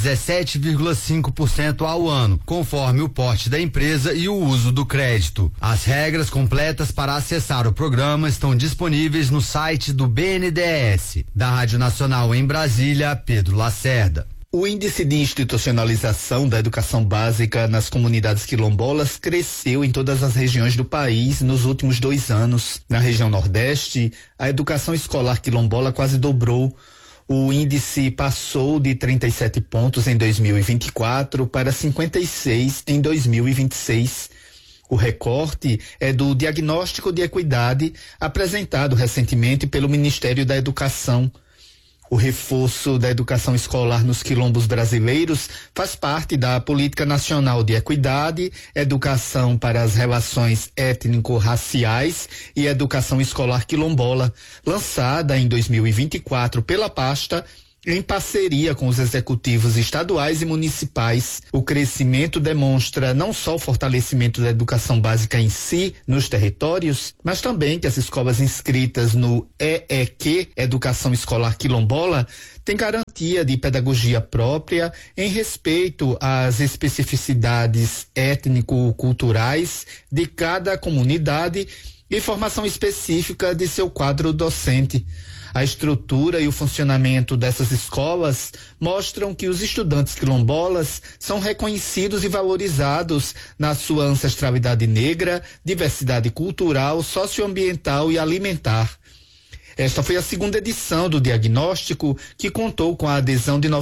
17,5% ao ano, conforme o porte da empresa e o uso do crédito. As regras completas para acessar o programa estão disponíveis no site do BNDES. Da Rádio Nacional em Brasília, Pedro Lacerda. O índice de institucionalização da educação básica nas comunidades quilombolas cresceu em todas as regiões do país nos últimos 2 anos. Na região Nordeste, a educação escolar quilombola quase dobrou. O índice passou de 37 pontos em 2024 para 56 em 2026. O recorte é do diagnóstico de equidade apresentado recentemente pelo Ministério da Educação. O reforço da educação escolar nos quilombos brasileiros faz parte da Política Nacional de Equidade, Educação para as Relações Étnico-Raciais e Educação Escolar Quilombola, lançada em 2024 pela pasta, em parceria com os executivos estaduais e municipais. O crescimento demonstra não só o fortalecimento da educação básica em si, nos territórios, mas também que as escolas inscritas no EEQ, Educação Escolar Quilombola, têm garantia de pedagogia própria em respeito às especificidades étnico-culturais de cada comunidade e formação específica de seu quadro docente. A estrutura e o funcionamento dessas escolas mostram que os estudantes quilombolas são reconhecidos e valorizados na sua ancestralidade negra, diversidade cultural, socioambiental e alimentar. Esta foi a 2ª edição do diagnóstico, que contou com a adesão de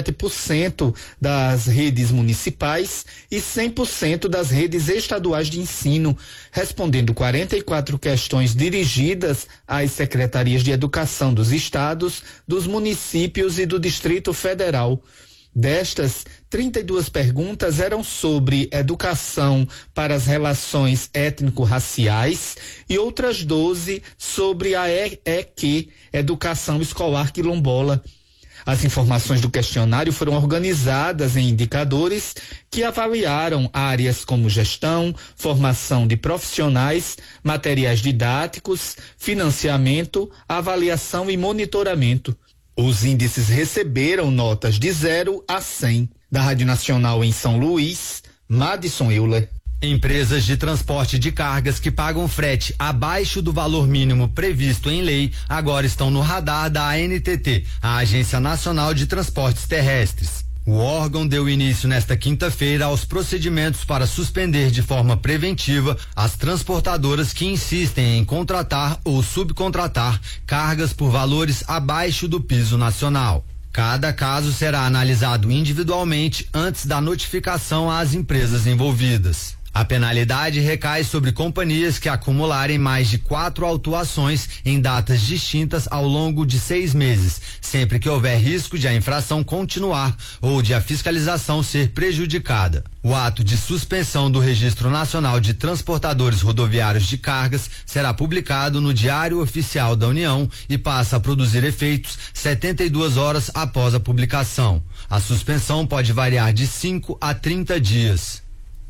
97% das redes municipais e 100% das redes estaduais de ensino, respondendo 44 questões dirigidas às secretarias de educação dos estados, dos municípios e do Distrito Federal. Destas, 32 perguntas eram sobre educação para as relações étnico-raciais e outras 12 sobre a EEQ, Educação Escolar Quilombola. As informações do questionário foram organizadas em indicadores que avaliaram áreas como gestão, formação de profissionais, materiais didáticos, financiamento, avaliação e monitoramento. Os índices receberam notas de 0 a 100. Da Rádio Nacional em São Luís, Madison Euler. Empresas de transporte de cargas que pagam frete abaixo do valor mínimo previsto em lei agora estão no radar da ANTT, a Agência Nacional de Transportes Terrestres. O órgão deu início nesta quinta-feira aos procedimentos para suspender de forma preventiva as transportadoras que insistem em contratar ou subcontratar cargas por valores abaixo do piso nacional. Cada caso será analisado individualmente antes da notificação às empresas envolvidas. A penalidade recai sobre companhias que acumularem mais de 4 autuações em datas distintas ao longo de 6 meses, sempre que houver risco de a infração continuar ou de a fiscalização ser prejudicada. O ato de suspensão do Registro Nacional de Transportadores Rodoviários de Cargas será publicado no Diário Oficial da União e passa a produzir efeitos 72 horas após a publicação. A suspensão pode variar de 5 a 30 dias.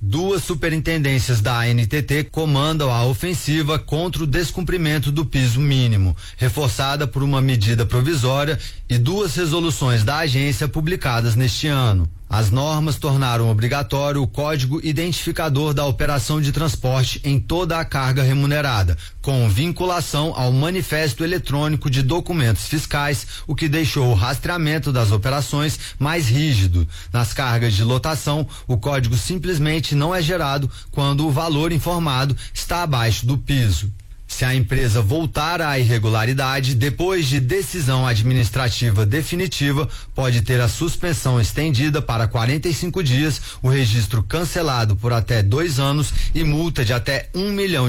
2 superintendências da ANTT comandam a ofensiva contra o descumprimento do piso mínimo, reforçada por uma medida provisória e 2 resoluções da agência publicadas neste ano. As normas tornaram obrigatório o código identificador da operação de transporte em toda a carga remunerada, com vinculação ao manifesto eletrônico de documentos fiscais, o que deixou o rastreamento das operações mais rígido. Nas cargas de lotação, o código simplesmente não é gerado quando o valor informado está abaixo do piso. Se a empresa voltar à irregularidade, depois de decisão administrativa definitiva, pode ter a suspensão estendida para 45 dias, o registro cancelado por até 2 anos e multa de até R$1 milhão.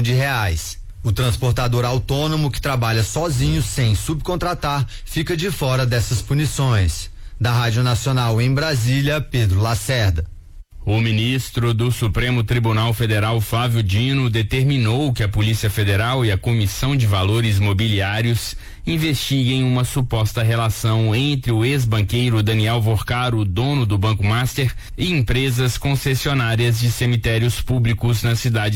O transportador autônomo que trabalha sozinho, sem subcontratar, fica de fora dessas punições. Da Rádio Nacional em Brasília, Pedro Lacerda. O ministro do Supremo Tribunal Federal, Flávio Dino, determinou que a Polícia Federal e a Comissão de Valores Mobiliários investiguem uma suposta relação entre o ex-banqueiro Daniel Vorcaro, dono do Banco Master, e empresas concessionárias de cemitérios públicos na cidade.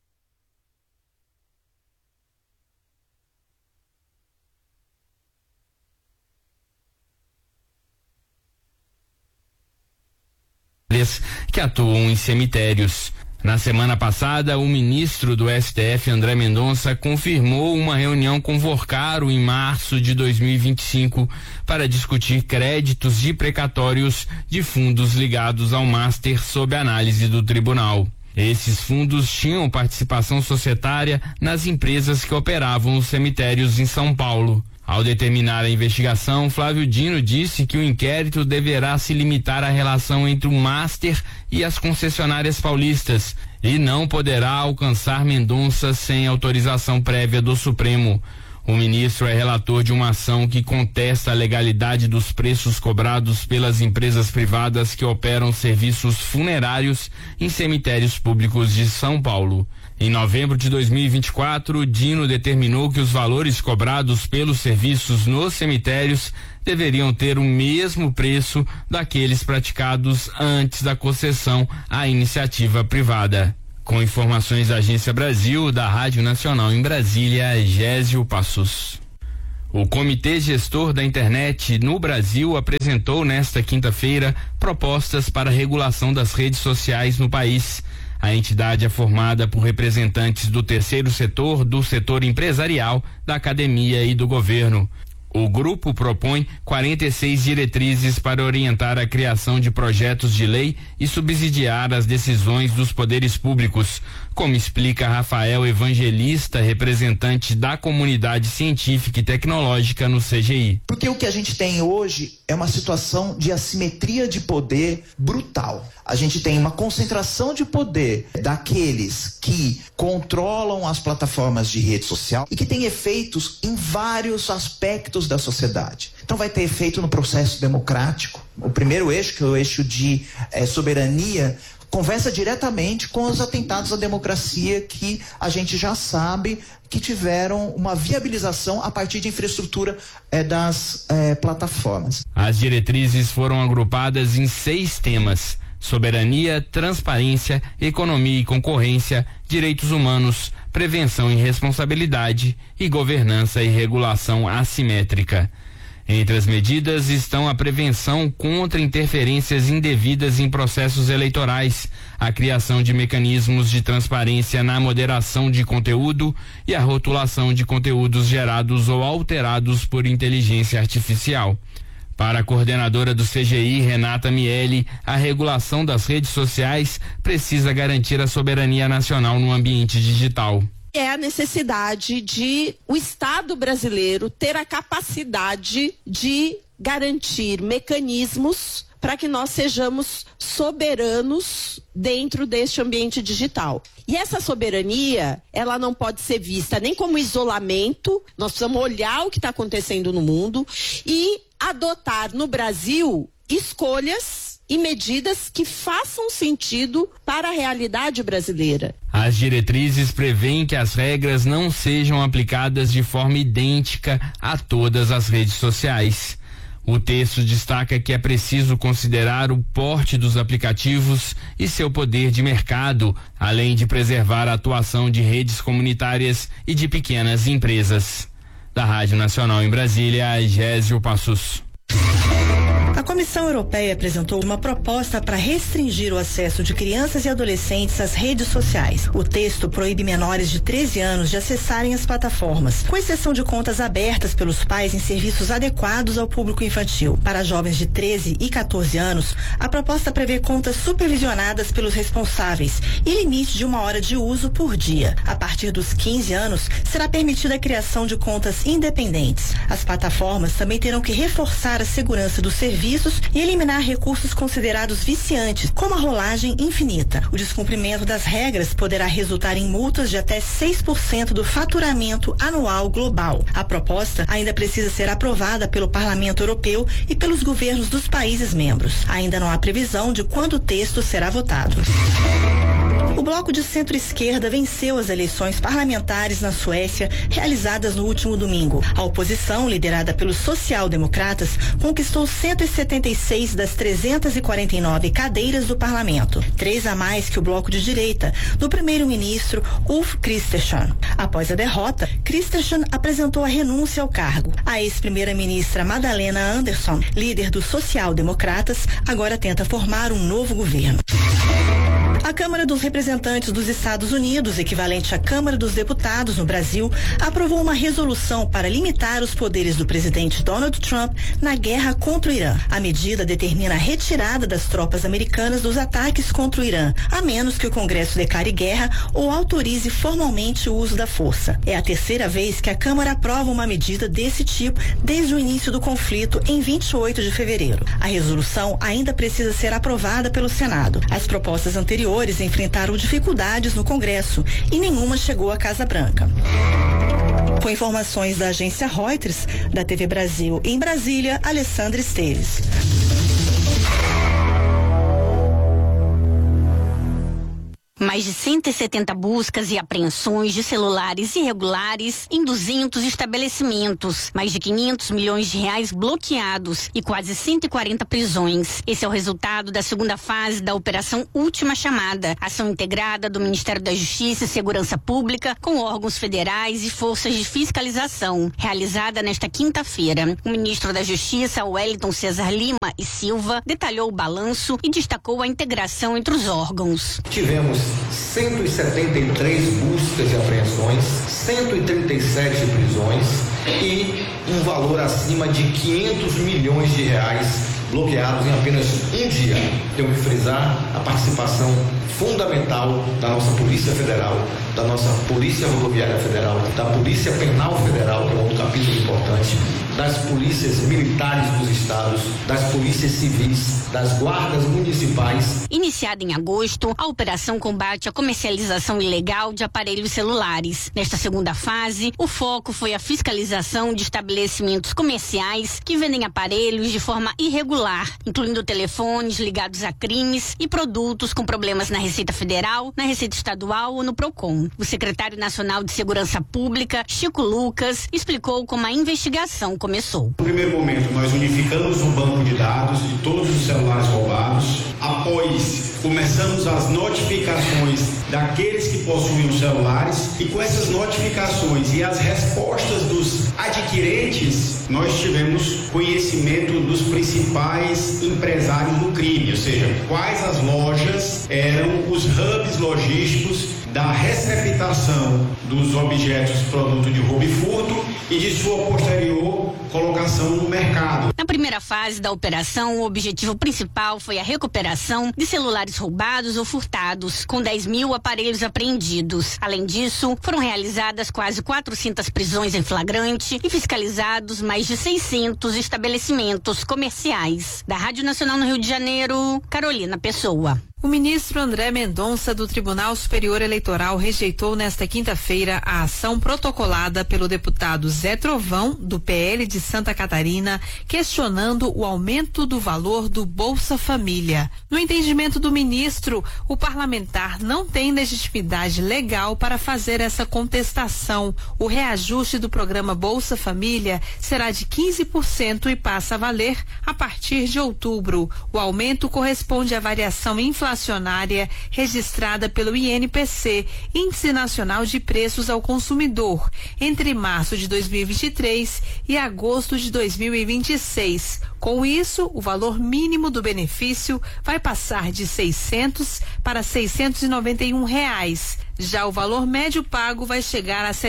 Que atuam em cemitérios. Na semana passada, o ministro do STF, André Mendonça, confirmou uma reunião com Vorcaro em março de 2025 para discutir créditos de precatórios de fundos ligados ao Master sob análise do tribunal. Esses fundos tinham participação societária nas empresas que operavam os cemitérios em São Paulo. Ao determinar a investigação, Flávio Dino disse que o inquérito deverá se limitar à relação entre o Master e as concessionárias paulistas e não poderá alcançar Mendonça sem autorização prévia do Supremo. O ministro é relator de uma ação que contesta a legalidade dos preços cobrados pelas empresas privadas que operam serviços funerários em cemitérios públicos de São Paulo. Em novembro de 2024, Dino determinou que os valores cobrados pelos serviços nos cemitérios deveriam ter o mesmo preço daqueles praticados antes da concessão à iniciativa privada. Com informações da Agência Brasil, da Rádio Nacional em Brasília, Gésio Passos. O Comitê Gestor da Internet no Brasil apresentou nesta quinta-feira propostas para a regulação das redes sociais no país. A entidade é formada por representantes do terceiro setor, do setor empresarial, da academia e do governo. O grupo propõe 46 diretrizes para orientar a criação de projetos de lei e subsidiar as decisões dos poderes públicos, como explica Rafael Evangelista, representante da comunidade científica e tecnológica no CGI. Porque o que a gente tem hoje é uma situação de assimetria de poder brutal. A gente tem uma concentração de poder daqueles que controlam as plataformas de rede social e que tem efeitos em vários aspectos da sociedade. Então vai ter efeito no processo democrático. O primeiro eixo, que é o eixo de soberania, conversa diretamente com os atentados à democracia que a gente já sabe que tiveram uma viabilização a partir de infraestrutura das plataformas. As diretrizes foram agrupadas em 6 temas: soberania, transparência, economia e concorrência, direitos humanos, prevenção e responsabilidade e governança e regulação assimétrica. Entre as medidas estão a prevenção contra interferências indevidas em processos eleitorais, a criação de mecanismos de transparência na moderação de conteúdo e a rotulação de conteúdos gerados ou alterados por inteligência artificial. Para a coordenadora do CGI, Renata Miele, a regulação das redes sociais precisa garantir a soberania nacional no ambiente digital. É a necessidade de o Estado brasileiro ter a capacidade de garantir mecanismos para que nós sejamos soberanos dentro deste ambiente digital. E essa soberania, ela não pode ser vista nem como isolamento, nós precisamos olhar o que está acontecendo no mundo e adotar no Brasil escolhas e medidas que façam sentido para a realidade brasileira. As diretrizes prevêem que as regras não sejam aplicadas de forma idêntica a todas as redes sociais. O texto destaca que é preciso considerar o porte dos aplicativos e seu poder de mercado, além de preservar a atuação de redes comunitárias e de pequenas empresas. Da Rádio Nacional em Brasília, Gésio Passos. A Comissão Europeia apresentou uma proposta para restringir o acesso de crianças e adolescentes às redes sociais. O texto proíbe menores de 13 anos de acessarem as plataformas, com exceção de contas abertas pelos pais em serviços adequados ao público infantil. Para jovens de 13 e 14 anos, a proposta prevê contas supervisionadas pelos responsáveis e limite de 1 hora de uso por dia. A partir dos 15 anos, será permitida a criação de contas independentes. As plataformas também terão que reforçar a segurança dos serviços impostos e eliminar recursos considerados viciantes, como a rolagem infinita. O descumprimento das regras poderá resultar em multas de até 6% do faturamento anual global. A proposta ainda precisa ser aprovada pelo Parlamento Europeu e pelos governos dos países membros. Ainda não há previsão de quando o texto será votado. O bloco de centro-esquerda venceu as eleições parlamentares na Suécia, realizadas no último domingo. A oposição, liderada pelos social-democratas, conquistou 176 das 349 cadeiras do parlamento, 3 a mais que o bloco de direita, do primeiro-ministro Ulf Kristersson. Após a derrota, Kristersson apresentou a renúncia ao cargo. A ex-primeira-ministra Magdalena Andersson, líder dos social-democratas, agora tenta formar um novo governo. A Câmara dos Representantes dos Estados Unidos, equivalente à Câmara dos Deputados no Brasil, aprovou uma resolução para limitar os poderes do presidente Donald Trump na guerra contra o Irã. A medida determina a retirada das tropas americanas dos ataques contra o Irã, a menos que o Congresso declare guerra ou autorize formalmente o uso da força. É a terceira vez que a Câmara aprova uma medida desse tipo desde o início do conflito, em 28 de fevereiro. A resolução ainda precisa ser aprovada pelo Senado. As propostas anteriores enfrentaram dificuldades no Congresso e nenhuma chegou à Casa Branca. Com informações da agência Reuters, da TV Brasil em Brasília, Alessandra Esteves. Mais de 170 buscas e apreensões de celulares irregulares em 200 estabelecimentos, mais de 500 milhões de reais bloqueados e quase 140 prisões. Esse é o resultado da segunda fase da Operação Última Chamada, ação integrada do Ministério da Justiça e Segurança Pública com órgãos federais e forças de fiscalização, realizada nesta quinta-feira. O ministro da Justiça, Wellington Cesar Lima e Silva, detalhou o balanço e destacou a integração entre os órgãos. Tivemos 173 buscas e apreensões, 137 prisões e um valor acima de 500 milhões de reais bloqueados em apenas um dia. Tenho que frisar a participação fundamental da nossa Polícia Federal, da nossa Polícia Rodoviária Federal, da Polícia Penal Federal, que é outro capítulo importante, das polícias militares dos estados, das polícias civis, das guardas municipais. Iniciada em agosto, a operação combate a comercialização ilegal de aparelhos celulares. Nesta segunda fase, o foco foi a fiscalização de estabelecimentos comerciais que vendem aparelhos de forma irregular, incluindo telefones ligados a crimes e produtos com problemas na Receita Federal, na Receita Estadual ou no PROCON. O secretário nacional de Segurança Pública, Chico Lucas, explicou como a investigação começou. No primeiro momento, nós unificamos um banco de dados de todos os celulares roubados. Após, começamos as notificações daqueles que possuíam celulares, e com essas notificações e as respostas dos adquirentes, nós tivemos conhecimento dos principais empresários do crime, ou seja, quais as lojas eram os hubs logísticos da receptação dos objetos produto de roubo e furto e de sua posterior colocação no mercado. Na primeira fase da operação, o objetivo principal foi a recuperação de celulares roubados ou furtados, com 10 mil aparelhos apreendidos. Além disso, foram realizadas quase 400 prisões em flagrante e fiscalizados mais de 600 estabelecimentos comerciais. Da Rádio Nacional no Rio de Janeiro, Carolina Pessoa. O ministro André Mendonça, do Tribunal Superior Eleitoral, rejeitou nesta quinta-feira a ação protocolada pelo deputado Zé Trovão, do PL de Santa Catarina, questionando o aumento do valor do Bolsa Família. No entendimento do ministro, o parlamentar não tem legitimidade legal para fazer essa contestação. O reajuste do programa Bolsa Família será de 15% e passa a valer a partir de outubro. O aumento corresponde à variação inflacionária registrada pelo INPC, Índice Nacional de Preços ao Consumidor, entre março de 2023 e agosto de 2026. Com isso, o valor mínimo do benefício vai passar de R$600 para R$691. Já o valor médio pago vai chegar a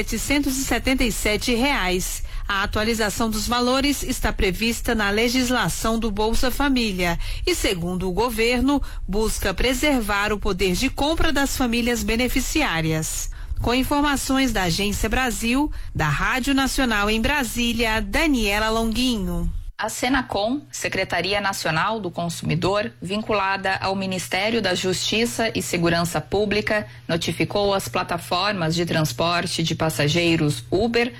R$777. A atualização dos valores está prevista na legislação do Bolsa Família e, segundo o governo, busca preservar o poder de compra das famílias beneficiárias. Com informações da Agência Brasil, da Rádio Nacional em Brasília, Daniela Longuinho. A Senacom, Secretaria Nacional do Consumidor, vinculada ao Ministério da Justiça e Segurança Pública, notificou as plataformas de transporte de passageiros Uber,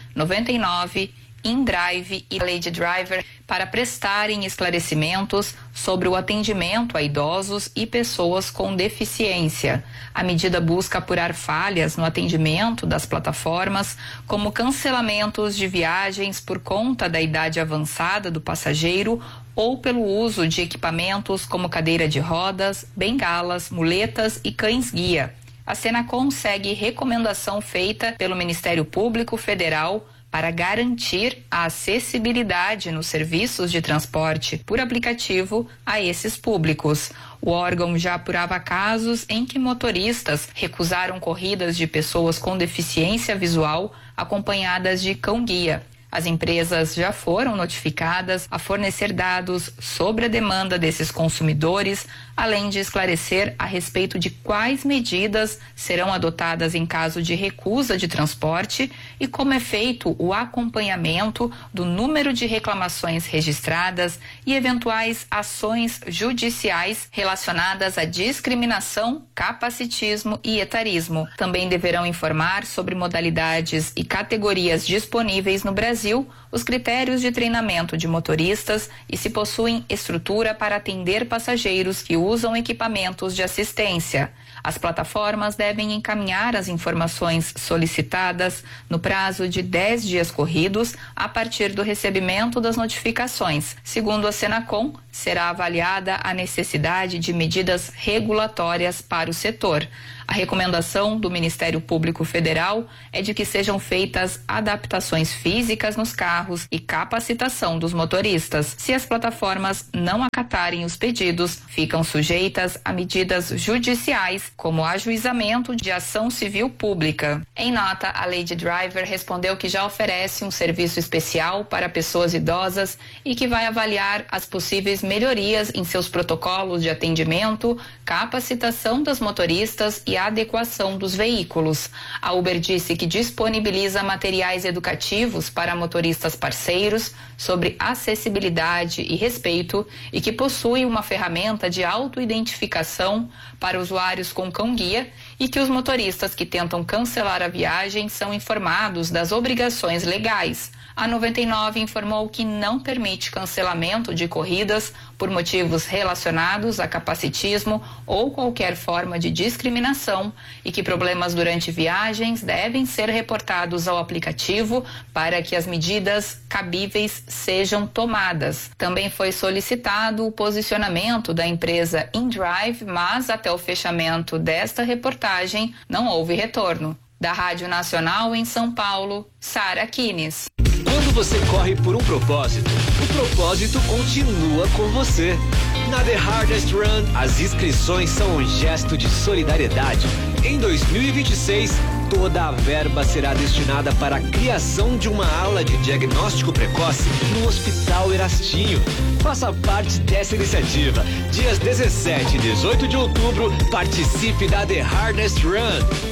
99, InDrive e Lady Driver para prestarem esclarecimentos sobre o atendimento a idosos e pessoas com deficiência. A medida busca apurar falhas no atendimento das plataformas, como cancelamentos de viagens por conta da idade avançada do passageiro ou pelo uso de equipamentos como cadeira de rodas, bengalas, muletas e cães-guia. A Senacom segue recomendação feita pelo Ministério Público Federal para garantir a acessibilidade nos serviços de transporte por aplicativo a esses públicos. O órgão já apurava casos em que motoristas recusaram corridas de pessoas com deficiência visual acompanhadas de cão-guia. As empresas já foram notificadas a fornecer dados sobre a demanda desses consumidores, além de esclarecer a respeito de quais medidas serão adotadas em caso de recusa de transporte e como é feito o acompanhamento do número de reclamações registradas e eventuais ações judiciais relacionadas à discriminação, capacitismo e etarismo. Também deverão informar sobre modalidades e categorias disponíveis no Brasil, os critérios de treinamento de motoristas e se possuem estrutura para atender passageiros que usam equipamentos de assistência. As plataformas devem encaminhar as informações solicitadas no prazo de 10 dias corridos a partir do recebimento das notificações. Segundo a Senacom, será avaliada a necessidade de medidas regulatórias para o setor. A recomendação do Ministério Público Federal é de que sejam feitas adaptações físicas nos carros e capacitação dos motoristas. Se as plataformas não acatarem os pedidos, ficam sujeitas a medidas judiciais, como ajuizamento de ação civil pública. Em nota, a Lady Driver respondeu que já oferece um serviço especial para pessoas idosas e que vai avaliar as possíveis melhorias em seus protocolos de atendimento, capacitação das motoristas e adequação dos veículos. A Uber disse que disponibiliza materiais educativos para motoristas parceiros sobre acessibilidade e respeito e que possui uma ferramenta de autoidentificação para usuários com cão-guia e que os motoristas que tentam cancelar a viagem são informados das obrigações legais. A 99 informou que não permite cancelamento de corridas por motivos relacionados a capacitismo ou qualquer forma de discriminação e que problemas durante viagens devem ser reportados ao aplicativo para que as medidas cabíveis sejam tomadas. Também foi solicitado o posicionamento da empresa InDrive, mas até o fechamento desta reportagem não houve retorno. Da Rádio Nacional em São Paulo, Sara Kines. Quando você corre por um propósito, o propósito continua com você. Na The Hardest Run, as inscrições são um gesto de solidariedade. Em 2026, toda a verba será destinada para a criação de uma ala de diagnóstico precoce no Hospital Erastinho. Faça parte dessa iniciativa. Dias 17 e 18 de outubro, participe da The Hardest Run.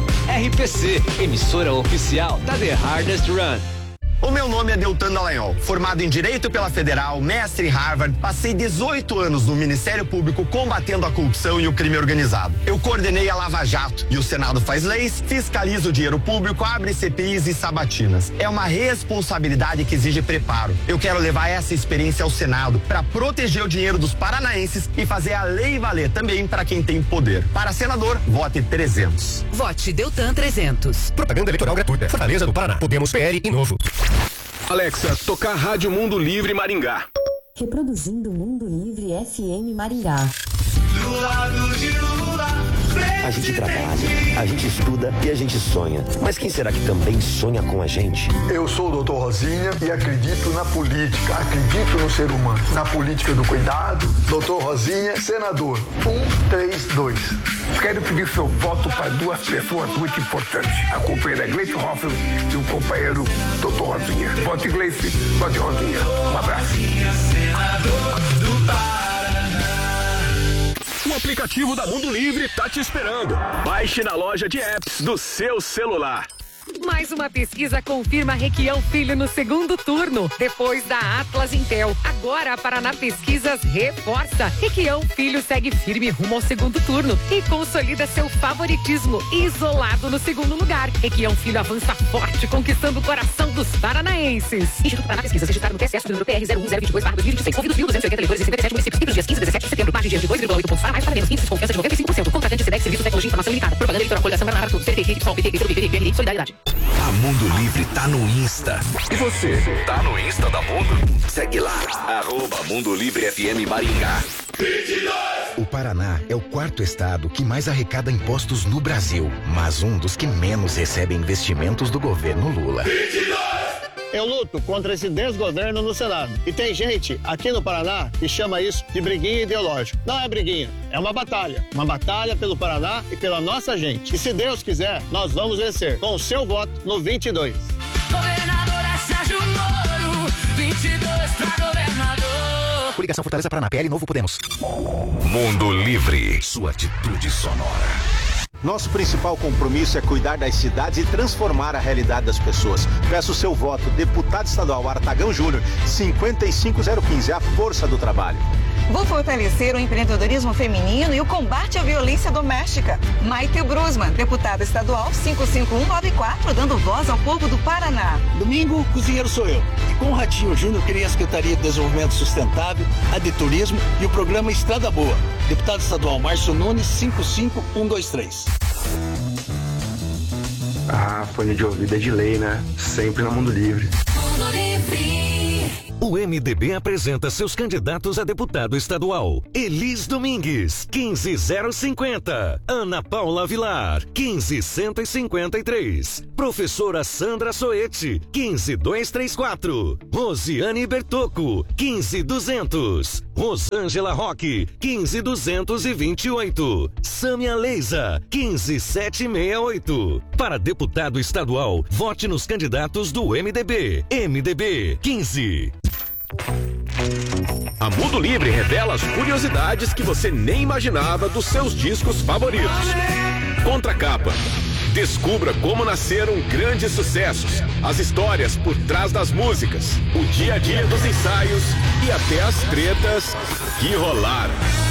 RPC, emissora oficial da The Hardest Run. O meu nome é Deltan Dallagnol, formado em Direito pela Federal, mestre em Harvard, passei 18 anos no Ministério Público combatendo a corrupção e o crime organizado. Eu coordenei a Lava Jato e o Senado faz leis, fiscaliza o dinheiro público, abre CPIs e sabatinas. É uma responsabilidade que exige preparo. Eu quero levar essa experiência ao Senado para proteger o dinheiro dos paranaenses e fazer a lei valer também para quem tem poder. Para senador, vote 300. Vote Deltan 300. Propaganda eleitoral gratuita. Fortaleza do Paraná. Podemos PL e Novo. Alexa, tocar Rádio Mundo Livre Maringá. Reproduzindo Mundo Livre FM Maringá. Do lado de Lula. A gente trabalha, a gente estuda e a gente sonha. Mas quem será que também sonha com a gente? Eu sou o Dr. Rosinha e acredito na política, acredito no ser humano, na política do cuidado. Dr. Rosinha, senador, 132. Quero pedir seu voto para duas pessoas muito importantes. A companheira Gleice Hoffel e o companheiro Dr. Rosinha. Vote Gleice, vote Rosinha. Um abraço. Senador do Paraná. O aplicativo da Mundo Livre tá te esperando. Baixe na loja de apps do seu celular. Mais uma pesquisa confirma Requião Filho no segundo turno, depois da Atlas Intel. Agora a Paraná Pesquisas reforça. Requião Filho segue firme rumo ao segundo turno e consolida seu favoritismo, isolado no segundo lugar. Requião Filho avança forte, conquistando o coração dos paranaenses. Instituto Paraná Pesquisas, registrado no TSE, número PR 01022/2026. Ouvidos 1.280 eleitores em 57 municípios. Entre os dias 15 e 17 de setembro, margem de 2,8 pontos para mais, para menos. Índice de confiança de 95%. Contratante SEDEX, Serviço de Tecnologia e Informação Limitada. Propaganda eleitoral, coligação Paraná, tudo. CDT, PSOL, PT, PTB, PRI, Solidariedade. A Mundo Livre tá no Insta. E você, tá no Insta da Mundo? Segue lá, @Mundo Livre FM Maringá. 22. O Paraná é o quarto estado que mais arrecada impostos no Brasil, mas um dos que menos recebe investimentos do governo Lula. 22. Eu luto contra esse desgoverno no Senado. E tem gente aqui no Paraná que chama isso de briguinha ideológica. Não é briguinha, é uma batalha. Uma batalha pelo Paraná e pela nossa gente. E se Deus quiser, nós vamos vencer com o seu voto no 22. Governador é Sérgio Moro, 22 pra governador. Coligação Fortaleza Paraná, PL Novo Podemos. Mundo Livre, sua atitude sonora. Nosso principal compromisso é cuidar das cidades e transformar a realidade das pessoas. Peço o seu voto, deputado estadual Artagão Júnior, 55015, a força do trabalho. Vou fortalecer o empreendedorismo feminino e o combate à violência doméstica. Maite Brusman, deputada estadual 55194, dando voz ao povo do Paraná. Domingo, cozinheiro sou eu. E com o Ratinho Júnior, criei a Secretaria de Desenvolvimento Sustentável, a de Turismo e o programa Estrada Boa. Deputado estadual Márcio Nunes, 55123. Ah, fone de ouvido é de lei, né? Sempre no Mundo Livre. Mundo Livre. O MDB apresenta seus candidatos a deputado estadual. Elis Domingues, 15050. Ana Paula Vilar, 15153. Professora Sandra Soete, 15234. Rosiane Bertocco, 15200. Rosângela Roque, 15228. Sâmia Leisa, 15768. Para deputado estadual, vote nos candidatos do MDB. MDB 15. A Mundo Livre revela as curiosidades que você nem imaginava dos seus discos favoritos. Contracapa. Descubra como nasceram grandes sucessos, as histórias por trás das músicas, o dia a dia dos ensaios e até as tretas que rolaram.